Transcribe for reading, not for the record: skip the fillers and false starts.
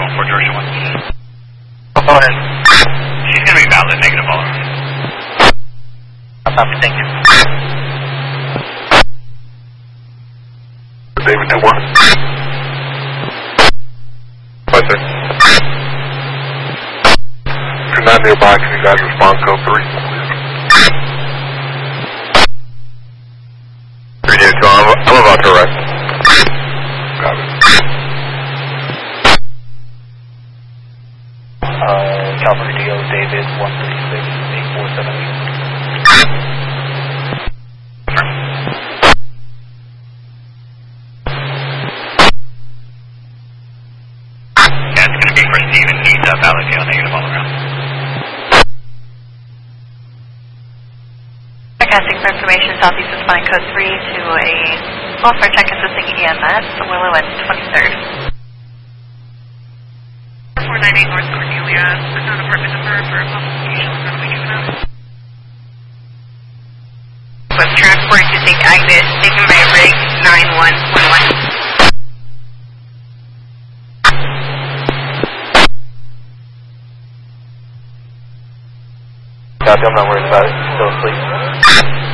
for Georgia 1. Go ahead. She's going to be valid, negative all around. Copy, thank you. David 2-1. Right there. If you're not nearby, can you guys respond code 3? 3-2, I'm about to arrest. Got it. California DO, David 136-8478. Steven needs a valid deal, negative all around. Forecasting for information, Southeast is flying code 3 to a welfare check assisting EMS, Willow and 23rd. 498 North Cornelia, unknown apartment number for a publication on the given out. With transport to St. Agnes, taken by rig 9111. I'm not worried about it. Still asleep.